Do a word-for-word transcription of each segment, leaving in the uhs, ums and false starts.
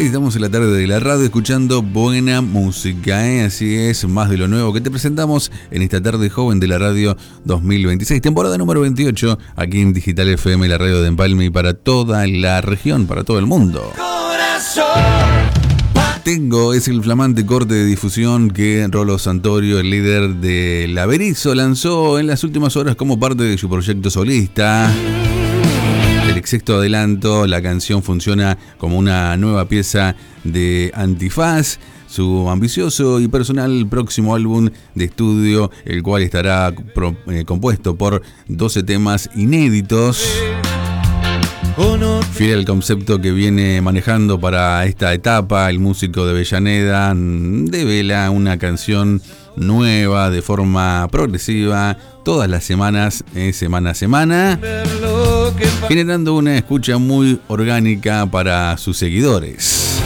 estamos en la tarde de la radio escuchando buena música, ¿eh? Así es, más de lo nuevo que te presentamos en esta tarde joven de la radio dos mil veintiséis, temporada número veintiocho, aquí en Digital F M, la radio de Empalme y para toda la región, para todo el mundo. Tengo es el flamante corte de difusión que Rolo Santorio, el líder de La Berizo, lanzó en las últimas horas como parte de su proyecto solista. El sexto adelanto, la canción funciona como una nueva pieza de Antifaz, su ambicioso y personal próximo álbum de estudio, el cual estará pro, eh, compuesto por doce temas inéditos. Fiel al concepto que viene manejando para esta etapa, el músico de Avellaneda devela una canción nueva de forma progresiva todas las semanas, eh, semana a semana, generando una escucha muy orgánica para sus seguidores.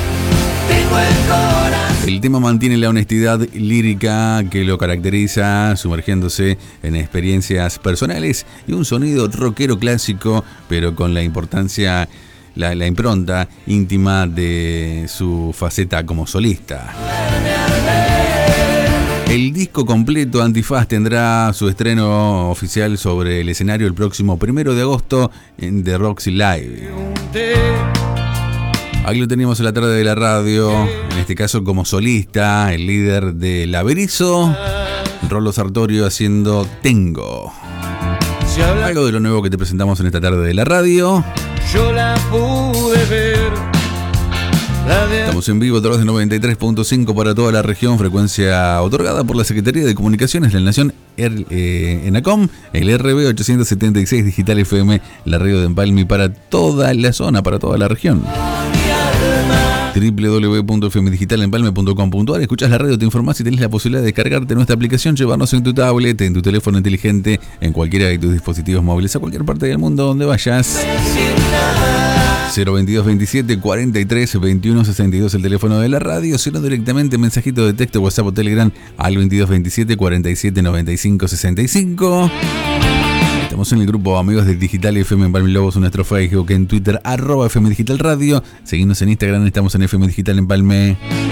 El tema mantiene la honestidad lírica que lo caracteriza, sumergiéndose en experiencias personales y un sonido rockero clásico, pero con la importancia, la, la impronta íntima de su faceta como solista. El disco completo Antifaz tendrá su estreno oficial sobre el escenario el próximo primero de agosto en The Roxy Live. Aquí lo teníamos en la tarde de la radio, en este caso como solista, el líder de La Berizo, Rolo Sartorio haciendo Tengo. Algo de lo nuevo que te presentamos en esta tarde de la radio. Yo la pude ver. Estamos en vivo a través de noventa y tres punto cinco para toda la región, frecuencia otorgada por la Secretaría de Comunicaciones de la Nación, el, eh, ENACOM, el R B ochocientos setenta y seis Digital F M, la radio de Empalme para toda la zona, para toda la región. doble u doble u doble u punto f m digital empalme punto com punto a r. Escuchás la radio, te informás y tenés la posibilidad de descargarte nuestra aplicación, llevarnos en tu tablet, en tu teléfono inteligente, en cualquiera de tus dispositivos móviles, a cualquier parte del mundo donde vayas. cero veintidós veintisiete cuarenta y tres veintiuno sesenta y dos el teléfono de la radio, sino directamente mensajito de texto, WhatsApp o Telegram al veintidós veintisiete cuarenta y siete noventa y cinco sesenta y cinco. Estamos en el grupo Amigos de Digital F M Empalme Lobos, en nuestro Facebook, en Twitter, arroba F M Digital Radio. Seguimos en Instagram, estamos en F M Digital Empalme.